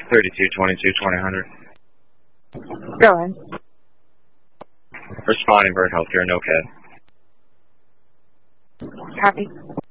3222-2000. Go ahead. Responding, Bird Healthcare, no CAD. Copy.